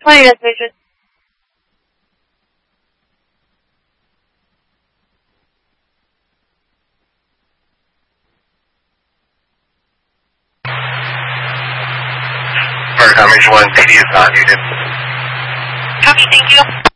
20 reservation. For Coverage 1, PD is not needed. Copy, thank you.